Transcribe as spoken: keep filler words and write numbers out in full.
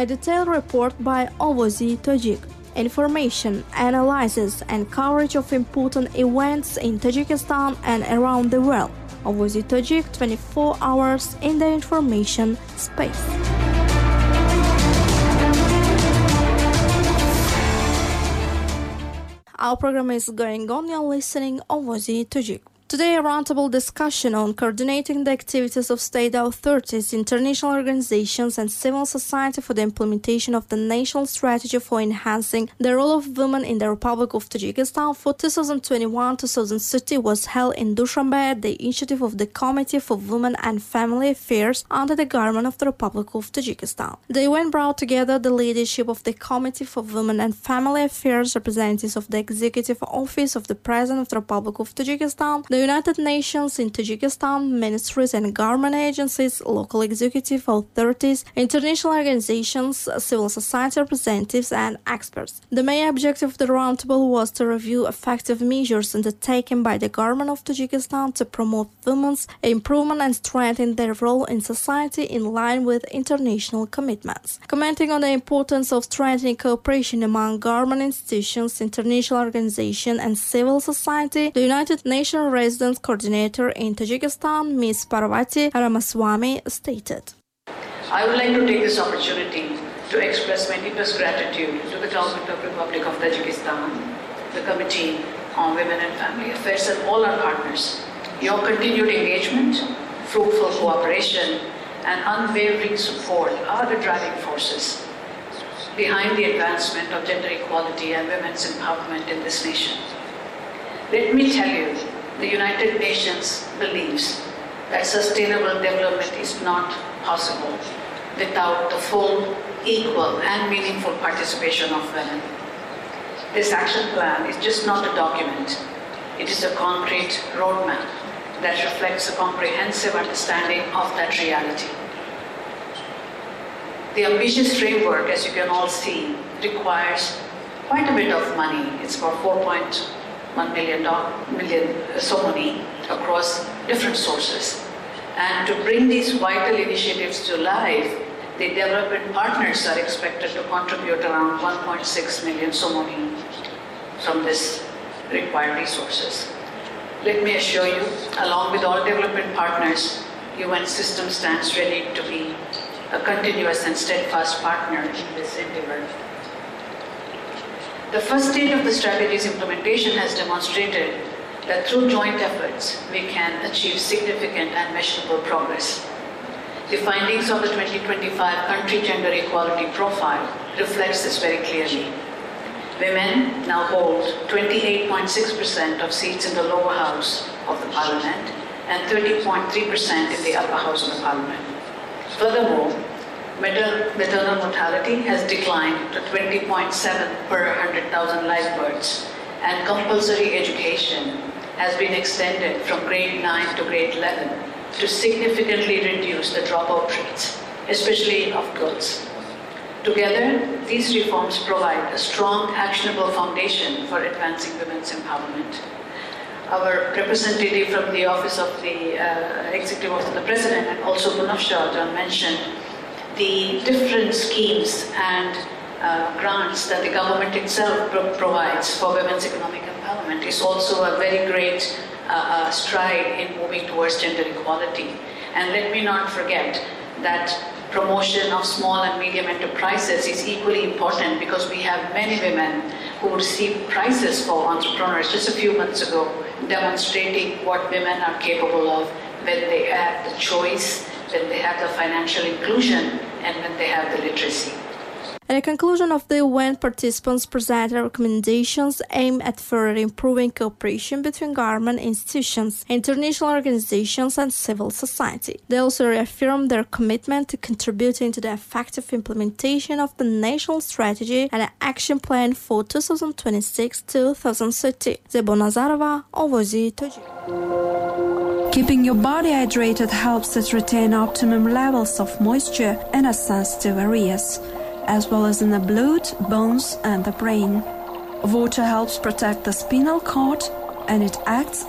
A detailed report by Ovozi Tajik. Information, analysis and coverage of important events in Tajikistan and around the world. Ovozi Tajik, twenty-four hours in the information space. Our program is going on. You're listening Ovozi Tajik. Today, a roundtable discussion on coordinating the activities of state authorities, international organizations, and civil society for the implementation of the national strategy for enhancing the role of women in the Republic of Tajikistan for twenty twenty-one to twenty thirty was held in Dushanbe at the initiative of the Committee for Women and Family Affairs under the government of the Republic of Tajikistan. The event brought together the leadership of the Committee for Women and Family Affairs, representatives of the Executive Office of the President of the Republic of Tajikistan, the United Nations in Tajikistan, ministries and government agencies, local executive authorities, international organizations, civil society representatives, and experts. The main objective of the roundtable was to review effective measures undertaken by the government of Tajikistan to promote women's improvement and strengthen their role in society in line with international commitments. Commenting on the importance of strengthening cooperation among government institutions, international organizations, and civil society, the United Nations Resident Coordinator in Tajikistan, Miz Parvati Ramaswamy, stated. I would like to take this opportunity to express my deepest gratitude to the Government of the Republic of Tajikistan, the Committee on Women and Family Affairs, and all our partners. Your continued engagement, fruitful cooperation, and unwavering support are the driving forces behind the advancement of gender equality and women's empowerment in this nation. Let me tell you, the United Nations believes that sustainable development is not possible without the full, equal, and meaningful participation of women. This action plan is just not a document. It is a concrete roadmap that reflects a comprehensive understanding of that reality. The ambitious framework, as you can all see, requires quite a bit of money. It's about four point one million, million so money across different sources. And to bring these vital initiatives to life, the development partners are expected to contribute around one point six million so money from this required resources. Let me assure you, along with all development partners, U N system stands ready to be a continuous and steadfast partner in this endeavor. The first stage of the strategy's implementation has demonstrated that through joint efforts, we can achieve significant and measurable progress. The findings of the twenty twenty-five Country Gender Equality Profile reflects this very clearly. Women now hold twenty-eight point six percent of seats in the lower house of the parliament and thirty point three percent in the upper house of the parliament. Furthermore, maternal mortality has declined to twenty point seven per one hundred thousand live births, and compulsory education has been extended from grade nine to grade eleven to significantly reduce the dropout rates, especially of girls. Together, these reforms provide a strong, actionable foundation for advancing women's empowerment. Our representative from the Office of the uh, Executive Office of the President and also Punaf Shah mentioned the different schemes and uh, grants that the government itself pro provides for women's economic empowerment is also a very great uh, uh, stride in moving towards gender equality. And let me not forget that promotion of small and medium enterprises is equally important, because we have many women who received prizes for entrepreneurs just a few months ago, demonstrating what women are capable of when they have the choice, when they have the financial inclusion, and when they have the literacy. At the conclusion of the event, participants presented recommendations aimed at further improving cooperation between government institutions, international organizations, and civil society. They also reaffirmed their commitment to contributing to the effective implementation of the national strategy and the action plan for twenty twenty-six to twenty thirty. Zebo Nazarova, Ovozi Tajik. Keeping your body hydrated helps it retain optimum levels of moisture in sensitive areas, as well as in the blood, bones, and the brain. Water helps protect the spinal cord, and it acts